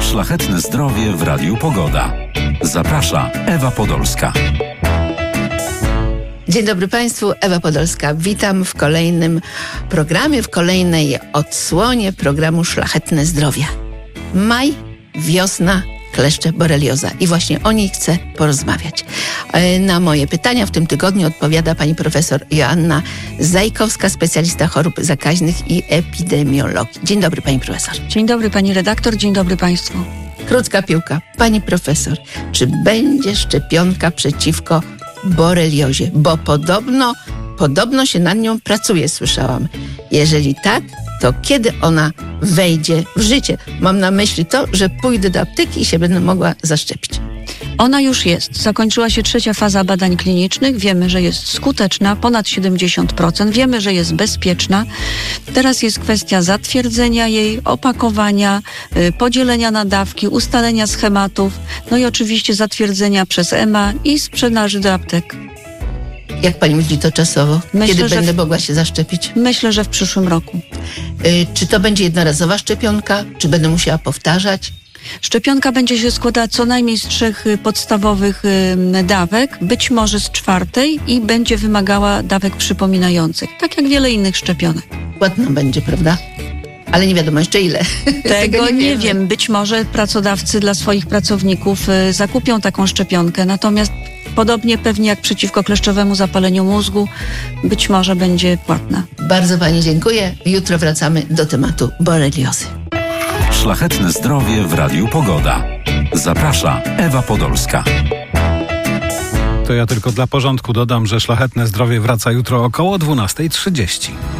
Szlachetne zdrowie w Radiu Pogoda. Zaprasza Ewa Podolska. Dzień dobry Państwu, Ewa Podolska. Witam w kolejnym programie, w kolejnej odsłonie programu Szlachetne Zdrowie. Maj, wiosna, kleszcze, borelioza. I właśnie o niej chcę porozmawiać. Na moje pytania w tym tygodniu odpowiada pani profesor Joanna Zajkowska, specjalista chorób zakaźnych i epidemiologii. Dzień dobry pani profesor. Dzień dobry pani redaktor, dzień dobry państwu. Krótka piłka. Pani profesor, czy będzie szczepionka przeciwko boreliozie? Bo podobno się nad nią pracuje, słyszałam. Jeżeli tak, to kiedy ona wejdzie w życie? Mam na myśli to, że pójdę do apteki i się będę mogła zaszczepić. Ona już jest. Zakończyła się 3. faza badań klinicznych. Wiemy, że jest skuteczna, ponad 70%. Wiemy, że jest bezpieczna. Teraz jest kwestia zatwierdzenia jej, opakowania, podzielenia na dawki, ustalenia schematów, no i oczywiście zatwierdzenia przez EMA i sprzedaży do aptek. Jak pani myśli to czasowo? Myślę, Kiedy że będę mogła się zaszczepić? Myślę, że w przyszłym roku. Czy to będzie jednorazowa szczepionka? Czy będę musiała powtarzać? Szczepionka będzie się składać co najmniej z 3 podstawowych dawek, być może z 4 i będzie wymagała dawek przypominających, tak jak wiele innych szczepionek. Ładna będzie, prawda? Ale nie wiadomo jeszcze ile. Tego nie wiem. Być może pracodawcy dla swoich pracowników zakupią taką szczepionkę, natomiast podobnie pewnie jak przeciwko kleszczowemu zapaleniu mózgu, być może będzie płatna. Bardzo pani dziękuję. Jutro wracamy do tematu boreliozy. Szlachetne zdrowie w Radiu Pogoda. Zaprasza Ewa Podolska. To ja tylko dla porządku dodam, że Szlachetne Zdrowie wraca jutro około 12:30.